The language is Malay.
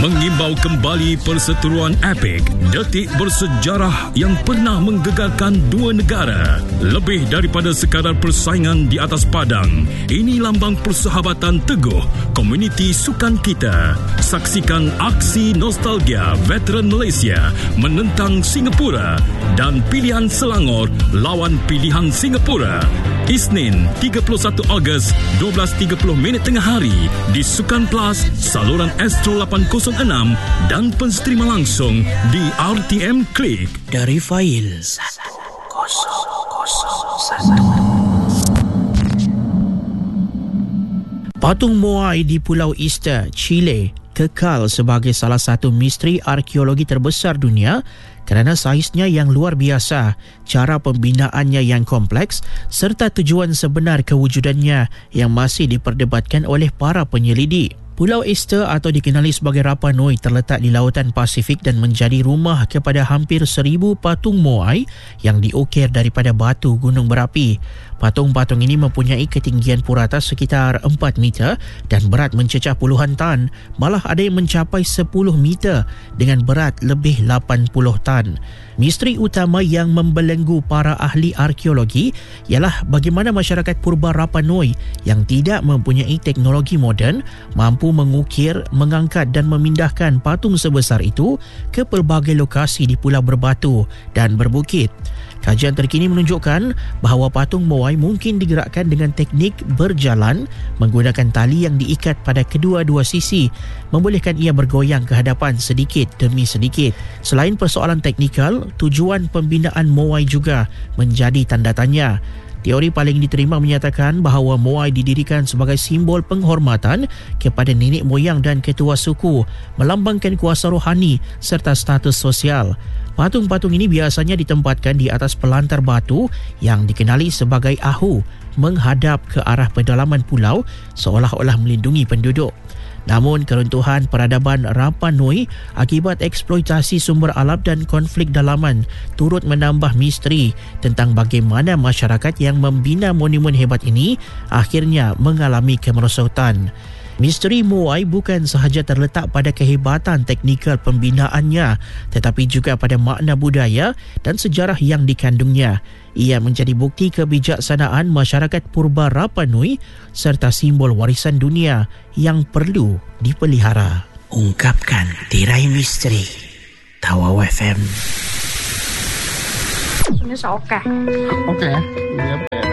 mengimbau kembali perseteruan epik, detik bersejarah yang pernah menggegarkan dua negara. Lebih daripada sekadar persaingan di atas padang, ini lambang persahabatan teguh komuniti sukan kita. Saksikan aksi nostalgia veteran Malaysia menentang Singapura dan pilihan Selangor lawan pilihan Singapura. Isnin 31 Ogos 12.30 tengah hari di Sukan Plus, saluran Astro 806 dan pensterima langsung di RTM Klik. Dari fail 1001. Patung Moai di Pulau Easter, Chile kekal sebagai salah satu misteri arkeologi terbesar dunia kerana saiznya yang luar biasa, cara pembinaannya yang kompleks serta tujuan sebenar kewujudannya yang masih diperdebatkan oleh para penyelidik. Pulau Easter atau dikenali sebagai Rapa Nui terletak di lautan Pasifik dan menjadi rumah kepada hampir 1,000 patung Moai yang diukir daripada batu gunung berapi. Patung-patung ini mempunyai ketinggian purata sekitar 4 meter dan berat mencecah puluhan tan, malah ada yang mencapai 10 meter dengan berat lebih 80 tan. Misteri utama yang membelenggu para ahli arkeologi ialah bagaimana masyarakat purba Rapa Nui yang tidak mempunyai teknologi moden mampu mengukir, mengangkat dan memindahkan patung sebesar itu ke pelbagai lokasi di pulau berbatu dan berbukit. Kajian terkini menunjukkan bahawa patung Moai mungkin digerakkan dengan teknik berjalan menggunakan tali yang diikat pada kedua-dua sisi, membolehkan ia bergoyang ke hadapan sedikit demi sedikit. Selain persoalan teknikal, tujuan pembinaan Moai juga menjadi tanda tanya. Teori paling diterima menyatakan bahawa Moai didirikan sebagai simbol penghormatan kepada nenek moyang dan ketua suku, melambangkan kuasa rohani serta status sosial. Patung-patung ini biasanya ditempatkan di atas pelantar batu yang dikenali sebagai ahu, menghadap ke arah pedalaman pulau seolah-olah melindungi penduduk. Namun keruntuhan peradaban Rapa Nui akibat eksploitasi sumber alam dan konflik dalaman turut menambah misteri tentang bagaimana masyarakat yang membina monumen hebat ini akhirnya mengalami kemerosotan. Misteri Moai bukan sahaja terletak pada kehebatan teknikal pembinaannya, tetapi juga pada makna budaya dan sejarah yang dikandungnya. Ia menjadi bukti kebijaksanaan masyarakat purba Rapa Nui serta simbol warisan dunia yang perlu dipelihara. Ungkapkan tirai misteri. Tawau FM. Ini seokah. Okey.